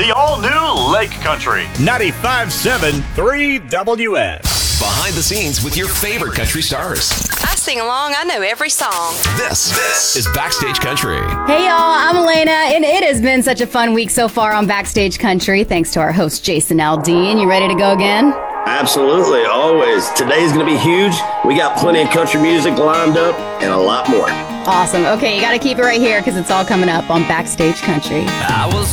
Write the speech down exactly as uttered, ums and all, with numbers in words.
the all-new Lake Country. ninety-five point seven three W S. Behind the scenes with your favorite country stars. I sing along. I know every song. This, this is Backstage Country. Hey, y'all. I'm Elena, and it has been such a fun week so far on Backstage Country. Thanks to our host, Jason Aldean. You ready to go again? Absolutely, always. Today's going to be huge. We got plenty of country music lined up and a lot more. Awesome. Okay, you got to keep it right here because it's all coming up on Backstage Country. I was